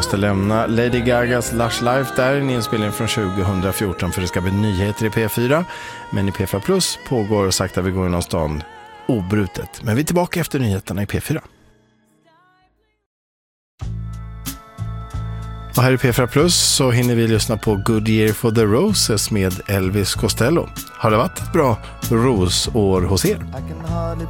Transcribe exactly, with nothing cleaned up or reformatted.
måste lämna Lady Gagas Lush Life där, en inspelning från tjugo fjorton, för det ska bli nyheter i P fyra. Men i P fyra Plus pågår sakta vi går genom stan obrutet. Men vi är tillbaka efter nyheterna i P fyra. Och här i P fyra Plus så hinner vi lyssna på Good Year for the Roses med Elvis Costello. Har det varit ett bra rosår hos er? I can hardly